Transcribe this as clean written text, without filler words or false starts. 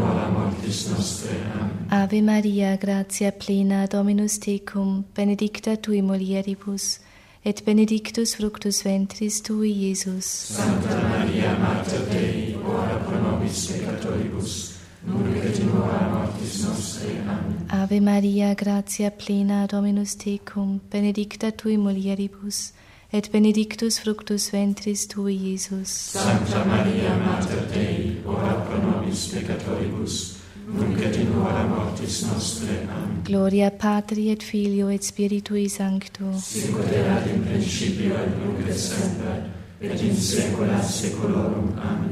hora mortis nostre. Amen. Ave Maria, gratia plena, Dominus tecum, benedicta tui mulieribus, et benedictus fructus ventris tui, Iesus. Santa Maria, Mater Dei, ora pro nobis peccatoribus, nunc et in hora mortis nostre. Amen. Ave Maria, gratia plena, Dominus tecum, benedicta tui mulieribus, et benedictus fructus ventris tui, Iesus. Santa Maria, Mater Dei, ora pro nobis peccatoribus, nunc et in hora mortis nostre. Amen. Gloria Patri et Filio et Spiritui Sancto. Sic ut erat in principio et nunc et semper, et in saecula saeculorum. Amen.